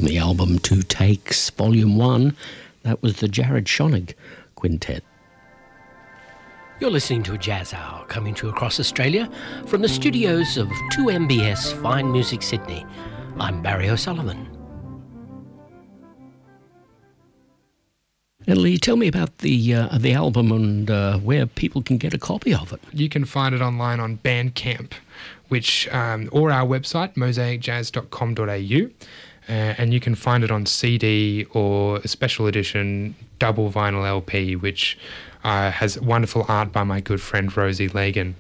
from the album Two Takes, Volume 1. That was the Jared Schonig Quintet. You're listening to a Jazz Hour coming to you across Australia from the studios of 2MBS Fine Music Sydney. I'm Barry O'Sullivan. And Lee, tell me about the album and where people can get a copy of it. You can find it online on Bandcamp, which or our website, mosaicjazz.com.au. And you can find it on CD or a special edition double vinyl LP, which has wonderful art by my good friend Rosie Lagan.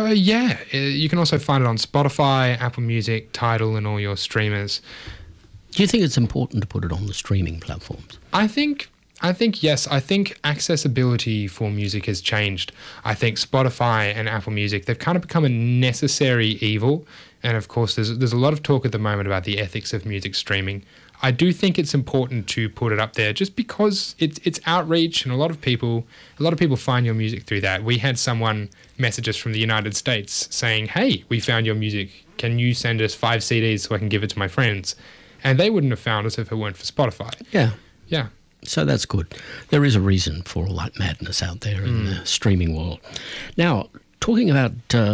You can also find it on Spotify, Apple Music, Tidal, and all your streamers. Do you think it's important to put it on the streaming platforms? I think yes. I think accessibility for music has changed. I think Spotify and Apple Music, they've kind of become a necessary evil. And of course, there's a lot of talk at the moment about the ethics of music streaming. I do think it's important to put it up there just because it's outreach, and a lot of people find your music through that. We had someone message us from the United States saying, "Hey, we found your music. Can you send us 5 CDs so I can give it to my friends?" And they wouldn't have found us if it weren't for Spotify. Yeah. Yeah. So that's good. There is a reason for all that madness out there in the streaming world. Now, talking about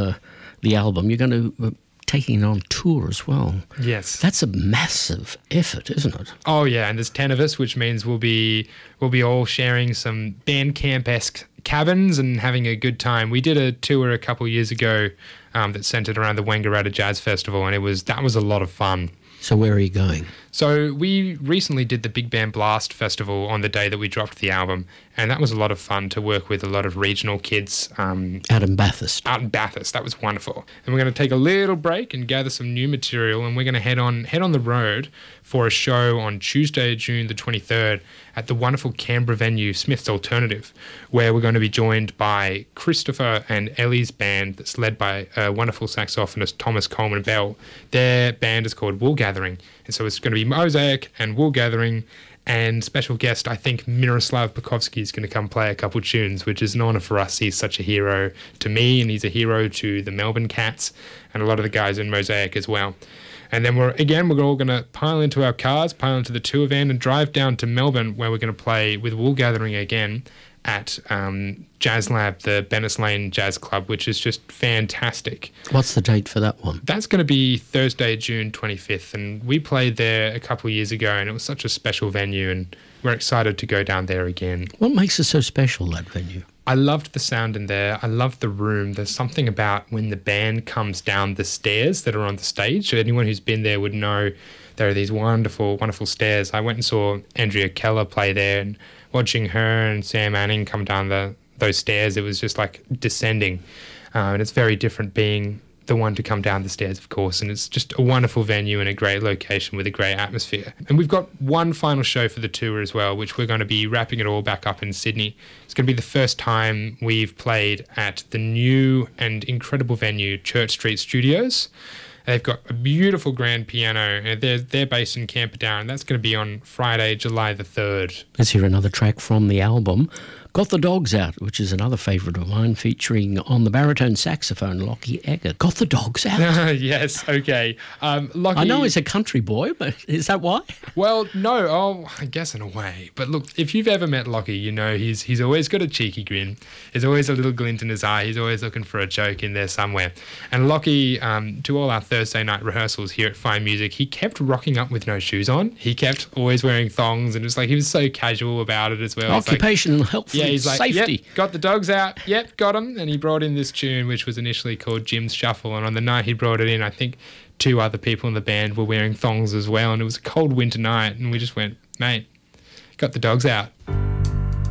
the album, you're going to taking it on tour as well. Yes. That's a massive effort, isn't it? Oh yeah, and there's 10 of us, which means we'll be all sharing some Bandcamp-esque cabins and having a good time. We did a tour a couple years ago that centered around the Wangaratta Jazz Festival, and that was a lot of fun. So where are you going? So we recently did the Big Band Blast Festival on the day that we dropped the album, and that was a lot of fun to work with a lot of regional kids. Out in Bathurst. Out in Bathurst. That was wonderful. And we're going to take a little break and gather some new material, and we're going to head on the road for a show on Tuesday, June the 23rd at the wonderful Canberra venue, Smith's Alternative, where we're going to be joined by Christopher and Ellie's band that's led by a wonderful saxophonist, Thomas Coleman Bell. Their band is called Wool Gathering, and so it's going to be Mosaic and Wool Gathering, and special guest, I think Miroslav Pekovsky is going to come play a couple tunes, which is an honour for us. He's such a hero to me, and he's a hero to the Melbourne Cats and a lot of the guys in Mosaic as well. And then we're all going to pile into our cars, pile into the tour van, and drive down to Melbourne, where we're going to play with Wool Gathering again at Jazz Lab, the Bennis Lane Jazz Club, which is just fantastic. What's the date for that one? That's going to be Thursday, June 25th, and we played there a couple of years ago, and it was such a special venue, and we're excited to go down there again. What makes it so special, that venue? I loved the sound in there. I loved the room. There's something about when the band comes down the stairs that are on the stage. So anyone who's been there would know there are these wonderful, wonderful stairs. I went and saw Andrea Keller play there, and watching her and Sam Anning come down those stairs, it was just like descending. And it's very different being the one to come down the stairs, of course, and it's just a wonderful venue and a great location with a great atmosphere. And we've got one final show for the tour as well, which we're going to be wrapping it all back up in Sydney. It's going to be the first time we've played at the new and incredible venue, Church Street Studios. They've got a beautiful grand piano, and they're based in Camperdown. That's going to be on Friday, July the 3rd. Let's hear another track from the album, Got the Dogs Out, which is another favourite of mine, featuring on the baritone saxophone, Lockie Eggert. Got the Dogs Out? Yes, okay. Lockie, I know he's a country boy, but is that why? Well, no, I guess in a way. But look, if you've ever met Lockie, you know he's always got a cheeky grin. There's always a little glint in his eye. He's always looking for a joke in there somewhere. And Lockie, to all our Thursday night rehearsals here at Fine Music, he kept rocking up with no shoes on. He kept always wearing thongs, and it was like he was so casual about it as well. Occupational health and he's like, safety. Yep, got the dogs out. Yep, got them. And he brought in this tune, which was initially called Jim's Shuffle. And on the night he brought it in, I think 2 other people in the band were wearing thongs as well. And it was a cold winter night. And we just went, mate, got the dogs out.